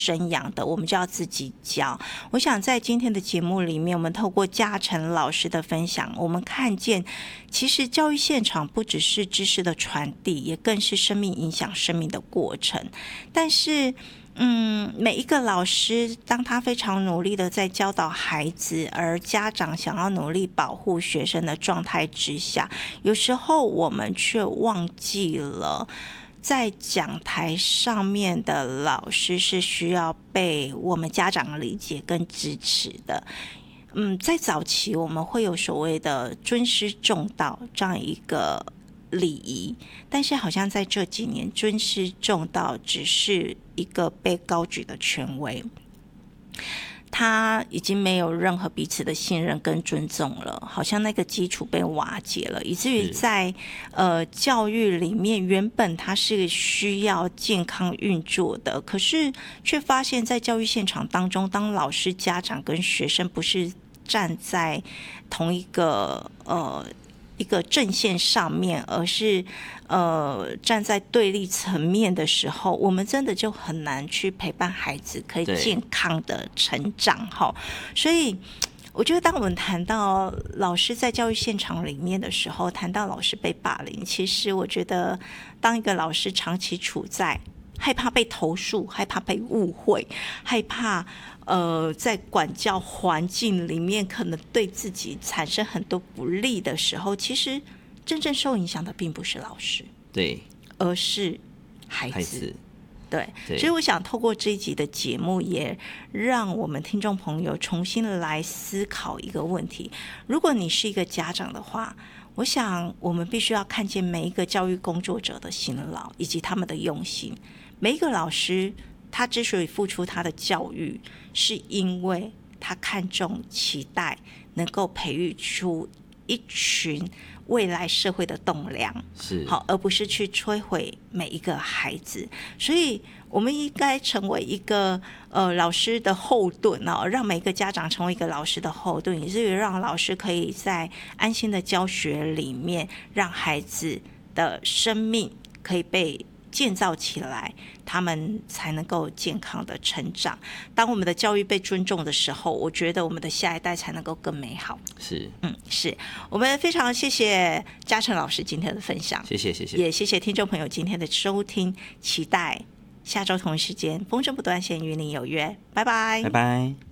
生养的，我们就要自己教。我想在今天的节目里面，我们透过嘉诚老师的分享，我们看见其实教育现场不只是知识的传递，也更是生命影响生命的过程。但是每一个老师当他非常努力的在教导孩子，而家长想要努力保护学生的状态之下，有时候我们却忘记了在讲台上面的老师是需要被我们家长理解跟支持的。在早期我们会有所谓的尊师重道这样一个礼仪，但是好像在这几年尊师重道只是一个被高举的权威，他已经没有任何彼此的信任跟尊重了，好像那个基础被瓦解了，以至于在教育里面原本它是需要健康运作的，可是却发现在教育现场当中，当老师家长跟学生不是站在同一个阵线上面，而是站在对立层面的时候，我们真的就很难去陪伴孩子可以健康的成长。所以我觉得当我们谈到老师在教育现场里面的时候，谈到老师被霸凌，其实我觉得当一个老师长期处在害怕被投诉，害怕被误会，害怕在管教环境里面可能对自己产生很多不利的时候，其实真正受影响的并不是老师， 对， 而是孩子。对，所以我想透过这一集的节目，也让我们听众朋友重新来思考一个问题：如果你是一个家长的话，我想我们必须要看见每一个教育工作者的辛劳以及他们的用心。每一个老师他之所以付出他的教育，是因为他看重期待能够培育出一群未来社会的栋梁， 是好，而不是去摧毁每一个孩子。所以我们应该成为一个老师的后盾哦，让每一个家长成为一个老师的后盾，也是让老师可以在安心的教学里面，让孩子的生命可以被建造起来，他们才能够健康的成长。当我们的教育被尊重的时候，我觉得我们的下一代才能够更美好。是我们非常谢谢嘉诚老师今天的分享， 谢谢， 也谢谢听众朋友今天的收听，期待下周同一时间风声不断线与你有约，拜拜， 拜拜。